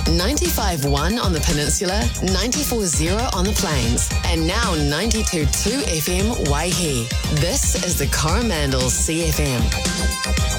95.1 on the Peninsula, 94.0 on the Plains, and now 92.2 FM Waihi. This is the Coromandel CFM.